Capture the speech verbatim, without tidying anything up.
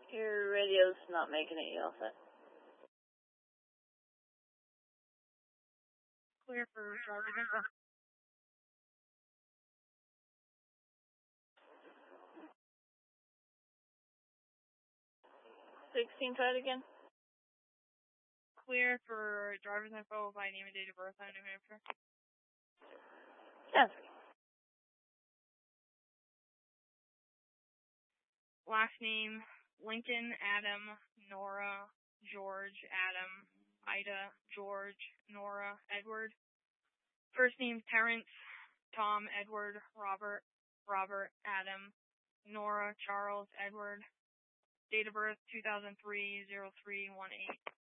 Your radio's not making it, you all set? Clear for driver number. Sixteen, try it again. Clear for driver's info by name and date of birth on New Hampshire. Yes. Last name, Lincoln, Adam, Nora, George, Adam, Ida, George, Nora, Edward. First name, Terrence, Tom, Edward, Robert, Robert, Adam, Nora, Charles, Edward. Date of birth, two thousand three, oh three one eight.